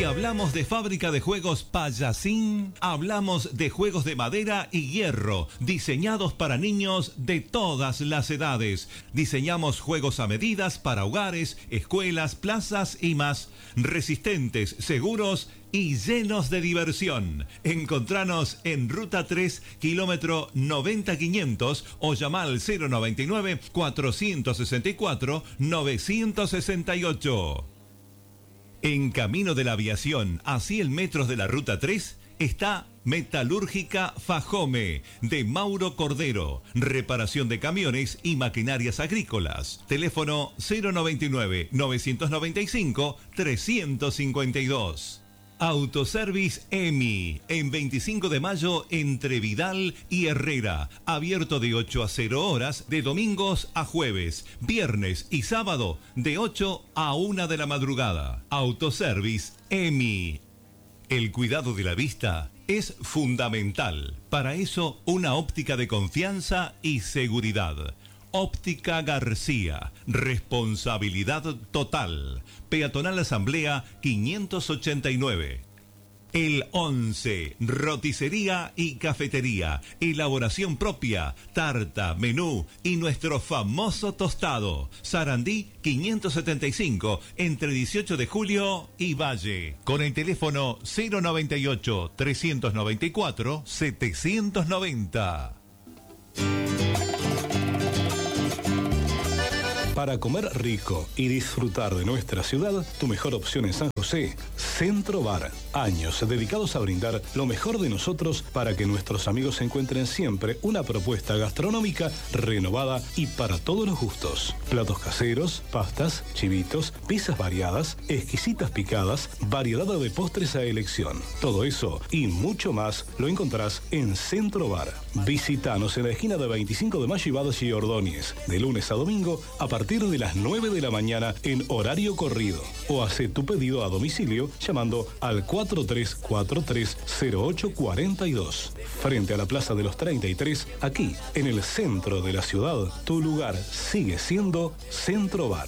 Si hablamos de fábrica de juegos Payasín, hablamos de juegos de madera y hierro, diseñados para niños de todas las edades. Diseñamos juegos a medidas para hogares, escuelas, plazas y más. Resistentes, seguros y llenos de diversión. Encontranos en Ruta 3, kilómetro 90500 o llama al 099-464-968. En Camino de la Aviación, a 100 metros de la Ruta 3, está Metalúrgica Fajome, de Mauro Cordero. Reparación de camiones y maquinarias agrícolas. Teléfono 099-995-352. Autoservice EMI, en 25 de mayo entre Vidal y Herrera. Abierto de 8 a 0 horas, de domingos a jueves, viernes y sábado, de 8 a 1 de la madrugada. Autoservice EMI. El cuidado de la vista es fundamental. Para eso, una óptica de confianza y seguridad. Óptica García, responsabilidad total. Peatonal Asamblea 589. El 11, roticería y cafetería, elaboración propia, tarta, menú y nuestro famoso tostado. Sarandí 575, entre 18 de julio y Valle. Con el teléfono 098-394-790. Para comer rico y disfrutar de nuestra ciudad, tu mejor opción en San José, Centro Bar. Años dedicados a brindar lo mejor de nosotros para que nuestros amigos encuentren siempre una propuesta gastronómica renovada y para todos los gustos. Platos caseros, pastas, chivitos, pizzas variadas, exquisitas picadas, variedad de postres a elección. Todo eso y mucho más lo encontrás en Centro Bar. Visítanos en la esquina de 25 de Mayo y Valle y Ordóñez, de lunes a domingo a partir de las 9 de la mañana en horario corrido. O hace tu pedido a domicilio llamando al 4343-0842. Frente a la Plaza de los 33, aquí en el centro de la ciudad, tu lugar sigue siendo Centro Bar.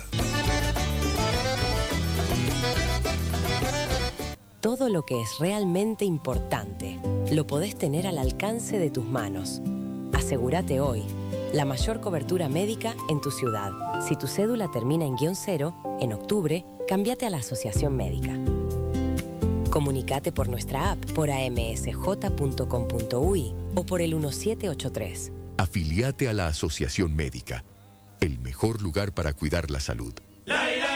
Todo lo que es realmente importante lo podés tener al alcance de tus manos. Asegúrate hoy la mayor cobertura médica en tu ciudad. Si tu cédula termina en -0, en octubre, cámbiate a la Asociación Médica. Comunicate por nuestra app, por amsj.com.uy o por el 1783. Afiliate a la Asociación Médica, el mejor lugar para cuidar la salud.